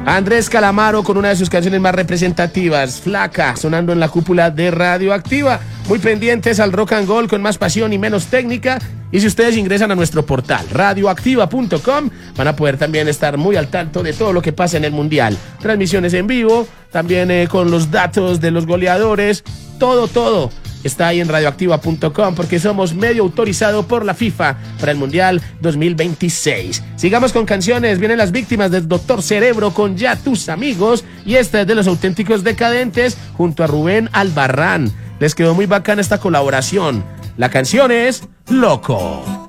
Andrés Calamaro con una de sus canciones más representativas, Flaca, sonando en la cúpula de Radioactiva. Muy pendientes al rock and roll con más pasión y menos técnica. Y si ustedes ingresan a nuestro portal radioactiva.com, van a poder también estar muy al tanto de todo lo que pasa en el Mundial. Transmisiones en vivo, también con los datos de los goleadores, todo está ahí en radioactiva.com, porque somos medio autorizado por la FIFA para el Mundial 2026. Sigamos con canciones. Vienen Las Víctimas del Doctor Cerebro con Ya Tus Amigos, y esta es de Los Auténticos Decadentes junto a Rubén Albarrán. Les quedó muy bacana esta colaboración. La canción es Loco.